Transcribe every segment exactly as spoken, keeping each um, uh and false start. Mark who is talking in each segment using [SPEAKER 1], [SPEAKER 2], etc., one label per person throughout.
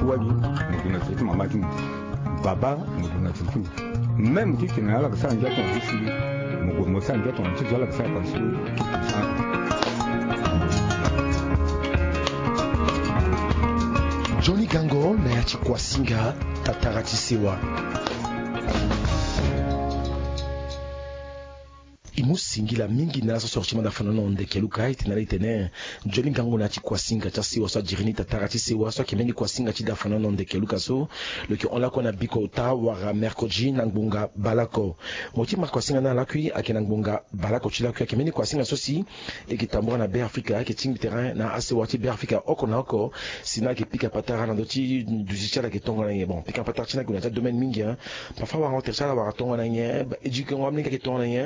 [SPEAKER 1] wabi muduna tete mama ki baba muduna tete même ki kina ala ka nja ton disi mugo mo sa nja ton disi ala ka sa pansi
[SPEAKER 2] Johnny Gango na yachi kwa singa tataratisewa imusingila mingi na so sorti manda fanana onde keluka iti na litene Johnny Gango na chikwa singa chasi wa so jirini tatarati se wa so kemengi kwa singa chida fanana onde keluka so le ki on la kona biko ta wara merkoji nangbunga balako moti marko singa na la kui akena ngbunga balako chila kui kemengi kwa singa so si e ki tambora na Be Africa ke ting terrain na ase wati Be Africa oko na oko sina ke pika patara na doti du sichala ke tonga na bon pika patara china kuna ta domaine mingi hein parfois wa hotel sala wa tonga na nye eduke ngomni ke tonga na nye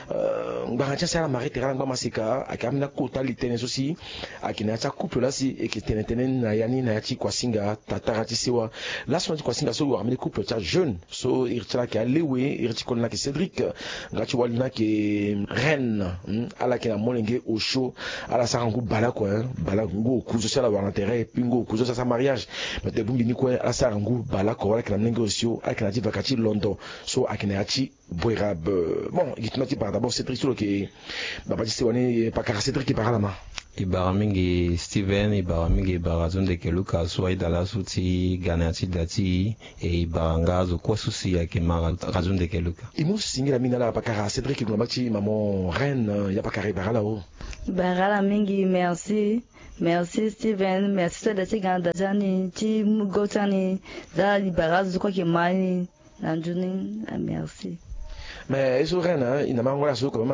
[SPEAKER 2] ngaratia sala mari terrain ngoma masika akamina kota litene sosi akina cha couple là si et qui tene tene na yani na yati kwa singa tatarati sewa là son kwa singa so wa couple cha jeune so irtila ki alewe irtikol na ki Cédric ngati walina ki reine ala ki na molenge au show ala sa ngu bala quoi bala ngu kuzo sala wa intérêt pingo kuzo sa mariage mais te bumbi ni quoi ala sa ngu bala ko ala ki na molenge au show ala ki na di vakati London so akina yati boirab bon itinati par d'abord Cédric sur que baba disi wani pakara Cédric qui parle ma
[SPEAKER 3] ibara mingi Steven ibara mingi ibara zonde keluka so idala suti ganati dati e ibara ngazo kwa susi ya kemara razonde keluka
[SPEAKER 2] imu singira mina la pakara Cédric qui ngomati maman reine ya pakara ibara là haut
[SPEAKER 4] ibara la mingi merci merci Steven merci to dati ganda jani ti mugotani da ibara zo kwa kemani nanjuni merci.
[SPEAKER 2] Mais ils sont rien, ils n'ont pas encore comme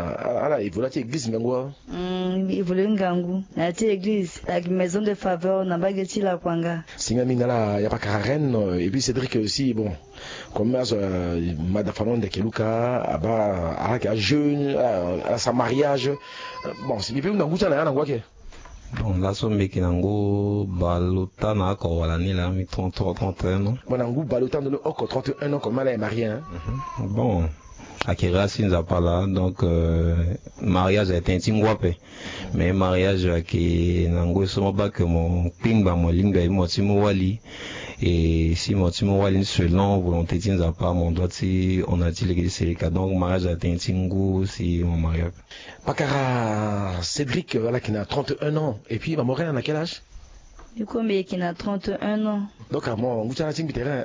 [SPEAKER 2] à la évolution église ngangwa.
[SPEAKER 4] Hum, évolution ngangu. La église, la maison de faveur, n'a pas gâté la kwanga.
[SPEAKER 2] Singa minala, y a pas Karen et puis Cédric aussi bon. Comme euh, Madame Fanon de Keluka, aba à la jeune, à sa mariage. Bon, c'est bien ngangu ça na ngwa ke.
[SPEAKER 3] Bon, là, son mec nango balota na ko wala ni la mi trente trente et un ans.
[SPEAKER 2] Bon, nango balota de oko trente et un ans comme elle est mariée hein.
[SPEAKER 3] Mm-hmm. Bon, akira sinza pala donc euh, mariage a été intingwape. Mais mariage qui nango so ba que mon pingba mo linga mo timo wali et si mon timo wali selon volonté tinza pas mon doit si on a dit les c'est le donc mariage a été intingu si mon mariage.
[SPEAKER 2] Pakara Cédric voilà qui a trente et un ans et puis ma morelle a quel âge?
[SPEAKER 4] Du coup mais qui a trente et un ans.
[SPEAKER 2] Donc à moi on tient un terrain.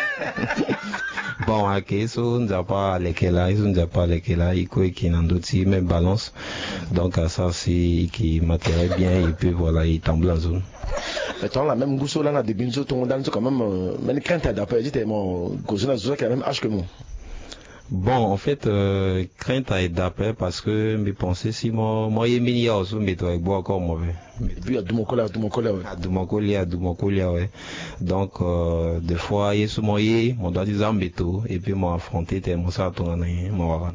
[SPEAKER 3] Bon, ok, so on n'a pas lesquels là, on n'a pas lesquels là, il faut qu'il y ait un outil même balance. Donc ça c'est qui m'intéresse bien et puis voilà, il tombe la zone.
[SPEAKER 2] Mais toi la même gousseau là na début nous ton dans quand même mais quand tu as d'après dit mon gousseau là qui a même âge que moi.
[SPEAKER 3] Bon, en fait, euh, crainte à être d'après parce que mes pensées, si moi, moi, il y a mini aussi, mais toi, bois encore mauvais.
[SPEAKER 2] Et puis, à Doumokola, à Doumokola, ouais.
[SPEAKER 3] À Doumokola, à Doumokola, ouais. Donc, euh, des fois, il y a ce moyen, on doit dire béto, et puis, moi, affronter, tellement ça, ton année, moi,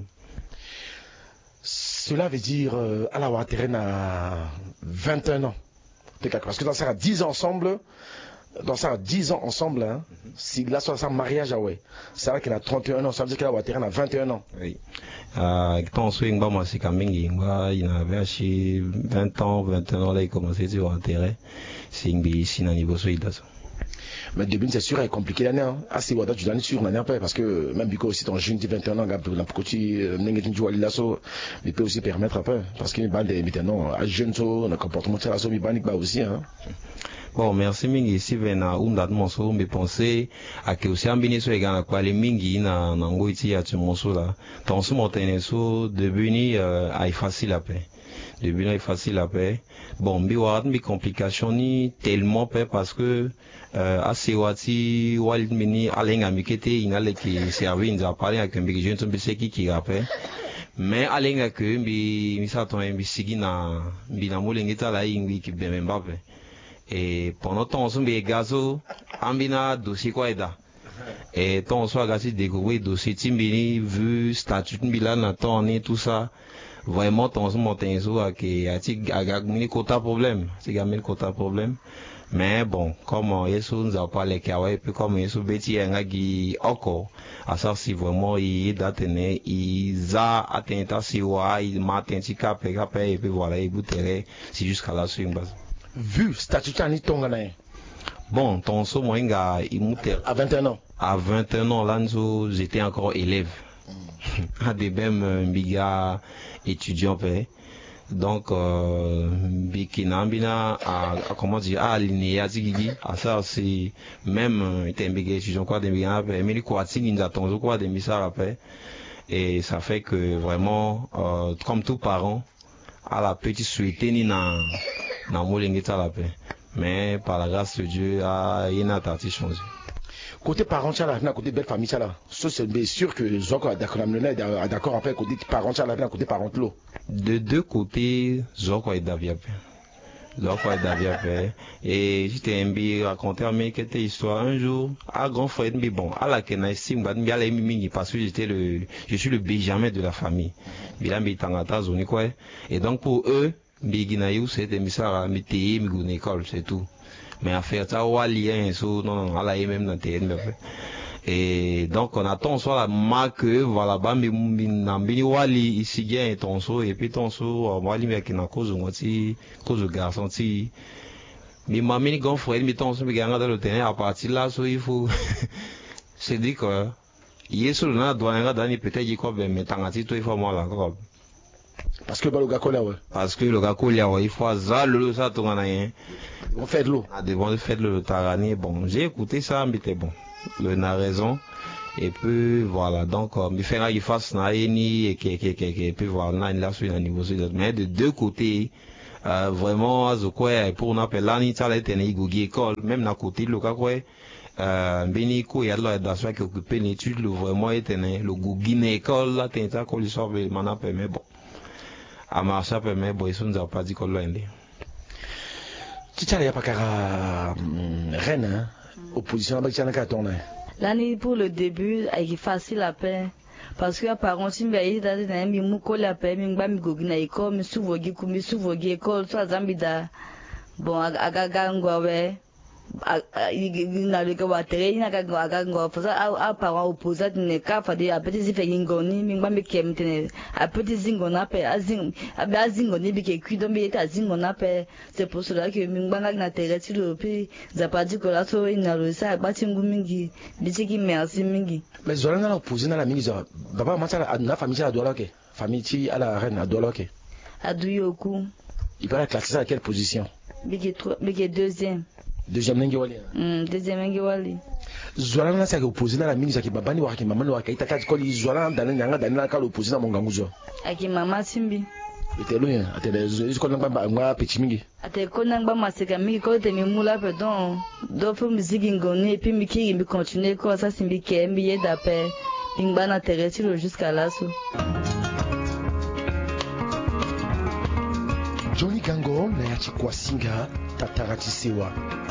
[SPEAKER 2] cela veut dire, euh, à la Waterren à vingt et un ans. Parce que dans ça, dix ans ensemble, dans ça, dix ans ensemble, hein, mm-hmm. Si là, sur ça, mariage, ah ouais. C'est vrai qu'il a trente et un ans, ça veut dire qu'il a Waterren à vingt et un ans.
[SPEAKER 3] Oui. Euh, quand on se fait une moi, c'est quand même, il avait acheté vingt ans, vingt et un ans, là, il commençait à dire intérêt. C'est une bille ici, dans le niveau solide, ça.
[SPEAKER 2] Mais début, c'est sûr, c'est compliqué l'année, hein. Ah, c'est Wada, tu l'année sûr, l'année après, parce que même Biko aussi, ton jeune de vingt et un ans, Gab, la Pokoti, Nengetin, tu vois, l'assaut, il peut aussi permettre un peu, parce qu'il y a des maintenant, à jeune, so, le comportement de l'assaut, il y a aussi, hein.
[SPEAKER 3] Bon, merci mingi si vena unda monso me penser à que aussi ambini so egana kwa le mingi na na ngoiti ya tumonso là. Ton so montene so début ni euh, ay facile à paix. Début ni facile à paix. Bon, bi wa mi complication ni tellement paix parce que euh assez wati wal mini alenga mikete inale ki servi nza parler avec un big jeune to se ki ki rappelle. Mais alenga que bi mi sa ton bi sigi na bi na molengeta la ingi ki be Mbappé. Et pendant temps on se gazo ambina dossier quoi eda et ton soit gasi découvrir dossier timbini vu statut mbila na ton ni tout ça vraiment ton se monter so à que ati agagmini quota problème c'est gamel quota problème mais bon comme yesu nous a parlé kawa et puis comme yesu beti ngagi oko à ça si vraiment il datene il a atteint si wa il m'a atteint cap et puis voilà il bouterait c'est jusqu'à la suite base
[SPEAKER 2] vu statut ni tonga na
[SPEAKER 3] bon tonso moinga imute
[SPEAKER 2] à vingt et un ans
[SPEAKER 3] à vingt et un ans là nous j'étais encore élève à des mêmes biga étudiant pé donc euh, bikinambina à comment dire à aligner à zigigi à ça c'est même était biga étudiant quoi des biga pé mais quoi tinginza tonso quoi des misara après et ça fait que vraiment euh, comme tout parent à la petite souhaité ni na na molingita la paix mais par la grâce de Dieu a une tati changé
[SPEAKER 2] côté parent chala na côté belle famille chala so c'est bien sûr que zoko d'accord est d'accord après côté parent chala na côté parent lo
[SPEAKER 3] de deux côtés zoko est d'aviape zoko est d'aviape et j'étais envie raconter à mes quelques histoires un jour à grand frère mais bon à la kena estime ba bien les mimi parce que j'étais le je suis le benjamin de la famille bila mi tangata zone quoi et donc pour eux bigina you c'est des misara mi té mi gune école c'est tout mais à faire ça wali hein so non non à la même dans té et donc on attend soit la marque voilà ba mi na bini wali ici gain ton so et puis ton so wali mais qui na cause ngoti cause garçon ti mi mamini grand frère mi ton so mi ganga dans le terrain à partir là so il faut c'est dit quoi yesu na doit nga dani peut-être quoi mais tangati toi il faut moi là quoi
[SPEAKER 2] parce que bah, le gars colle ouais
[SPEAKER 3] parce que le gars colle ouais il faut ça le ça tout on a rien
[SPEAKER 2] on fait de l'eau
[SPEAKER 3] à devant de faire le tarani bon j'ai écouté ça mais c'était bon le n'a raison et puis voilà donc il fait là il fasse na ni et qui qui qui et puis voilà là sur un niveau mais de deux côtés euh, vraiment zo quoi pour on appelle là ni ça là tenir gogi école même na côté le gars quoi euh beni ko ya là dans ça qui occupé l'étude le vraiment était le gogi école là t'es ça qu'on lui sauve maintenant mais bon à marcher mais bon ils sont pas dit qu'on l'a aidé
[SPEAKER 2] Tchitchara ya pakara reine opposition avec Tchana Katona.
[SPEAKER 4] L'année pour le début est facile à faire parce que par contre si m'aille dans un mi muko la paix mi ngba mi gogi na école mi souvogi ku mi souvogi école soit zambida bon agaga ngwawe na le kwa tere na ga aga ngwa for ça a parent opposé ne ka fa de a petit fait ngoni mi ngba mi kem tene a petit zingona pe azing a ba zingoni bi ke kuido mi ta zingona pe c'est pour cela que mi ngba na tere ti le puis za pas dit que là so ina le ça ba tingu mingi bi ti merci mingi
[SPEAKER 2] mais zola na opposé na la mingi zo baba ma ça na famille ça doit OK famille ti à la reine doit OK
[SPEAKER 4] aduyoku
[SPEAKER 2] il va classer à quelle position
[SPEAKER 4] bi ke bi ke deuxième
[SPEAKER 2] deuxième nengi wali
[SPEAKER 4] mm deuxième nengi wali
[SPEAKER 2] zola na ça opposé na la mingi za ki baba ni wa ki mama ni wa ka itaka ko li zola dans nyanga dans na ka opposé na mongangu zo
[SPEAKER 4] aki mama simbi
[SPEAKER 2] ite loin ate de ko na ba ngwa petit mingi
[SPEAKER 4] ate ko na ngba maseka mingi ko te mi mula pe don do fo musique ngoni et puis mi ki mi continuer ko ça simbi ke mbi ye d'appel ngba na tereti jusqu'à là so
[SPEAKER 2] Johnny Gango na yachi kwa singa tatarati sewa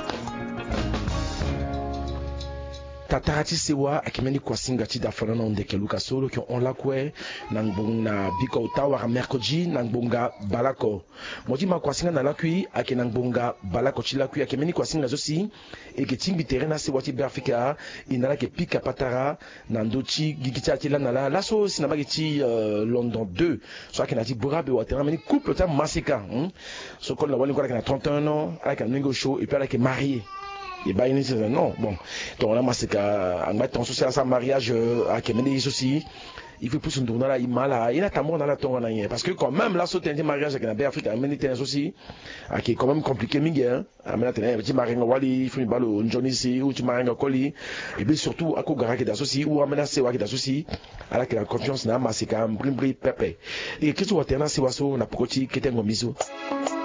[SPEAKER 2] tatarati sewa akimeni kwa singa ti da fanana ondeke luka solo ki on la kwe na ngbonga biko utawa mercredi na ngbonga balako modi ma kwa singa na lakui ake na ngbonga balako ti lakui akimeni kwa singa zosi eke timbi terena sewa ti berfika inala ke pika patara na ndoti gigita ti la na la laso sinaba ti uh, London deux so ake na ti borabe wa terena meni couple ta masika hmm? so kon la wali ko na trente et un ans avec un ningo show et puis avec marié et bah il dit non bon donc là c'est qu'à en mettant social sa mariage à Kemeni aussi il faut plus tourner là il mal là il a tellement dans la tongue là parce que quand même là sauter un mariage avec la Baie Afrique à Meni tennis aussi qui est quand même compliqué mingi hein à Meni tennis petit maringa wali il faut une balle au Johnny ici ou tu maringa coli et bien surtout à Kogara qui d'associé ou à menacer ou qui d'associé à la confiance na masika brim brim pepe et qu'est-ce que tu as tenir c'est waso na pokoti qui était ngomiso